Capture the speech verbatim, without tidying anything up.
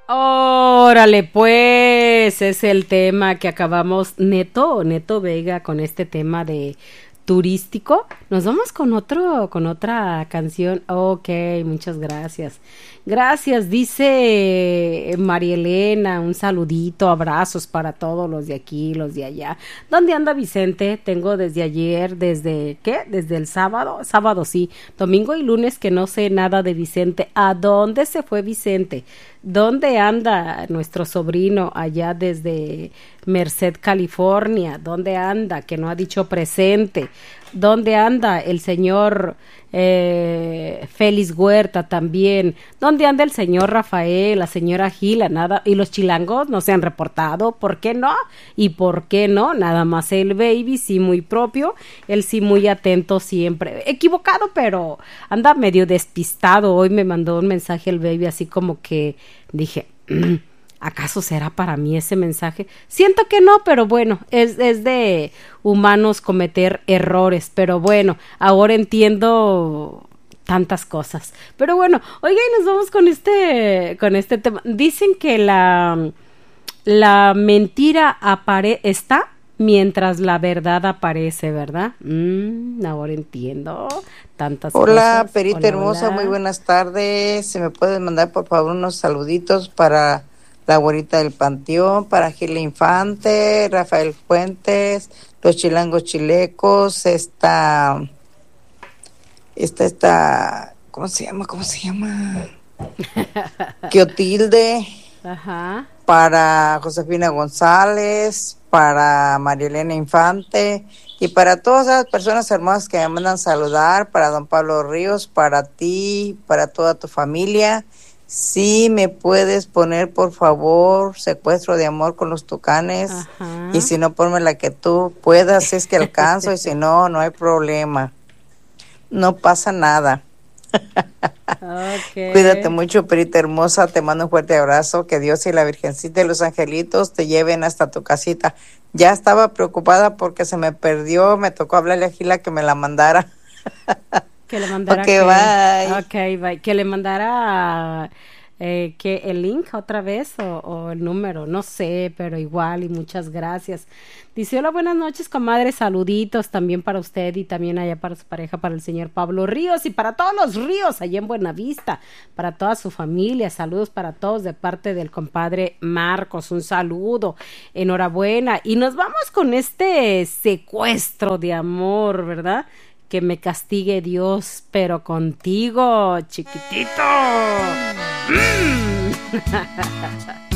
Órale, pues, es el tema que acabamos, Neto, Neto Vega, con este tema de turístico. Nos vamos con otro, con otra canción. Ok, muchas gracias. Gracias, dice María Elena, un saludito, abrazos para todos los de aquí, los de allá. ¿Dónde anda Vicente? Tengo desde ayer, desde, ¿qué? Desde el sábado, sábado sí, domingo y lunes que no sé nada de Vicente. ¿A dónde se fue Vicente? ¿Dónde anda nuestro sobrino allá desde Merced, California? ¿Dónde anda? Que no ha dicho presente. ¿Dónde anda el señor eh, Félix Huerta también? ¿Dónde anda el señor Rafael, la señora Gila? Nada. ¿Y los chilangos no se han reportado? ¿Por qué no? ¿Y por qué no? Nada más el baby, sí muy propio, él sí muy atento siempre. Equivocado, pero anda medio despistado. Hoy me mandó un mensaje el baby así como que dije... ¿Acaso será para mí ese mensaje? Siento que no, pero bueno, es, es de humanos cometer errores, pero bueno, ahora entiendo tantas cosas. Pero bueno, oiga, y nos vamos con este, con este tema. Dicen que la, la mentira apare está mientras la verdad aparece, ¿verdad? Mm, ahora entiendo tantas Hola, cosas. Perita Hola, hermosa, muy hola. buenas tardes. ¿Se me pueden mandar por favor unos saluditos para la güerita del Panteón, para Gila Infante, Rafael Fuentes, los chilangos chilecos, esta, esta, esta, ¿cómo se llama? ¿Cómo se llama? Quiotilde, Ajá. para Josefina González, para María Elena Infante y para todas las personas hermosas que me mandan saludar, para don Pablo Ríos, para ti, para toda tu familia. Sí, me puedes poner por favor Secuestro de Amor con los Tucanes, y Ajá. si no, ponme la que tú puedas, si es que alcanzo, y si no, no hay problema, no pasa nada. Cuídate Okay. mucho, Perita hermosa, te mando un fuerte abrazo, que Dios y la Virgencita y los angelitos te lleven hasta tu casita. Ya estaba preocupada porque se me perdió, me tocó hablarle a Gila que me la mandara. Que le Ok, mandara que, bye. okay, bye. Que le mandara eh, que el link otra vez o, o el número, no sé, pero igual y muchas gracias. Dice, hola, buenas noches, comadre, saluditos también para usted y también allá para su pareja, para el señor Pablo Ríos y para todos los Ríos allá en Buenavista, para toda su familia, saludos para todos de parte del compadre Marcos, un saludo, enhorabuena. Y nos vamos con este secuestro de amor, ¿verdad? Que me castigue Dios, pero contigo, chiquitito. Mm.